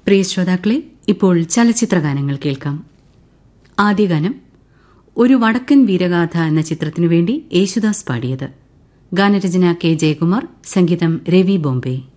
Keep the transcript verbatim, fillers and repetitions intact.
പ്രിയ ശ്രോതാക്കളെ, ഇപ്പോൾ ചലച്ചിത്രഗാനങ്ങൾ കേൾക്കാം. ആദ്യ ഗാനം ഒരു വടക്കൻ വീരഗാഥ എന്ന ചിത്രത്തിനുവേണ്ടി യേശുദാസ് പാടിയത്. ഗാനരചന കെ ജയകുമാർ, സംഗീതം രവി ബോംബെ.